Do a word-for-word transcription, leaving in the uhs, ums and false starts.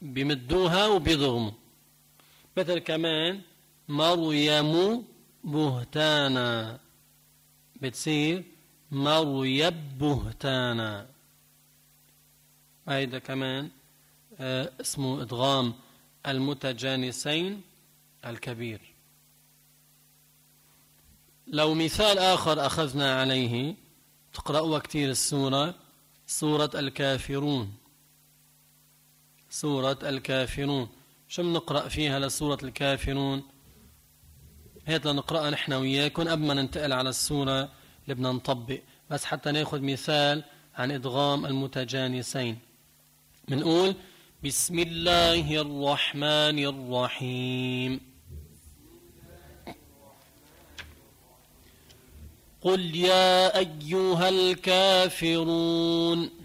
بمدوها وبيضغموا. مثل كمان مريم بهتانا بتصير مريب بهتانا. هيدا كمان آه اسمه إدغام المتجانسين الكبير. لو مثال آخر أخذنا عليه تقرأوا كتير السورة، سورة الكافرون. سورة الكافرون شو بنقرأ فيها لسورة الكافرون؟ هيك لنقرأها نحن وياكم قبل ما ننتقل على السورة اللي بدنا نطبق، بس حتى ناخذ مثال عن إدغام المتجانسين. بنقول بسم الله الرحمن الرحيم. قل يا أيها الكافرون.